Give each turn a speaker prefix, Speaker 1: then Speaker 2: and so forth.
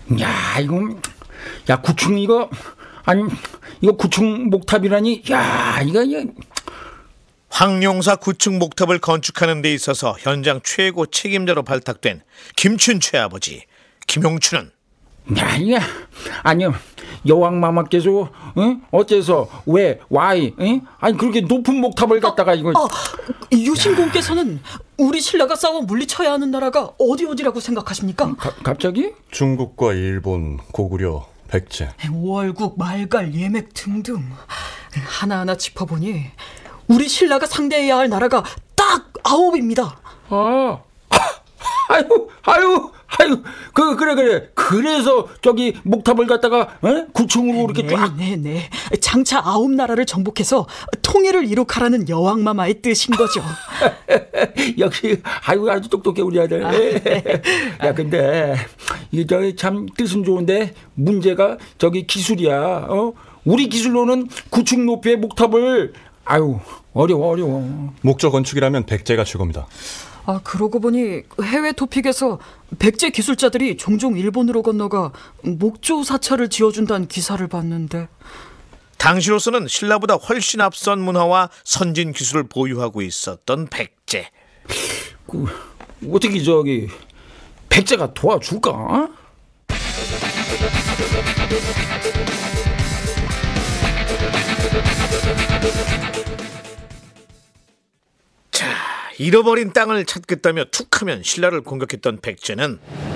Speaker 1: 야, 야, 구층 이거, 아니, 이거 구층 목탑이라니, 야, 이거.
Speaker 2: 황룡사 구층 목탑을 건축하는 데 있어서 현장 최고 책임자로 발탁된 김춘 최아버지 김용춘은
Speaker 1: 야, 아니요, 여왕마마께서 어째서 왜 와이 아니 그렇게 높은 목탑을 갖다가 이거
Speaker 3: 유신공께서는 우리 신라가 싸워 물리쳐야 하는 나라가 어디라고 생각하십니까?
Speaker 1: 갑자기?
Speaker 4: 중국과 일본, 고구려, 백제,
Speaker 3: 월국, 말갈, 예맥 등등 하나하나 짚어보니 우리 신라가 상대해야 할 나라가 딱 9입니다.
Speaker 1: 아유, 그래. 그래서 저기 목탑을 갖다가 9층으로 이렇게 쫙.
Speaker 3: 네. 장차 9나라를 정복해서 통일을 이룩하라는 여왕마마의 뜻인 거죠.
Speaker 1: 역시 아주 똑똑해 우리 아들.
Speaker 3: 네.
Speaker 1: 야, 근데 이게 참 뜻은 좋은데 문제가 저기 기술이야. 우리 기술로는 9층 높이의 목탑을 어려워.
Speaker 4: 목조 건축이라면 백제가 최고입니다.
Speaker 3: 그러고 보니 해외 토픽에서 백제 기술자들이 종종 일본으로 건너가 목조 사찰을 지어준다는 기사를 봤는데
Speaker 2: 당시로서는 신라보다 훨씬 앞선 문화와 선진 기술을 보유하고 있었던 백제.
Speaker 1: 어떻게 저기 백제가 도와줄까?
Speaker 2: 잃어버린 땅을 찾겠다며 툭하면 신라를 공격했던 백제는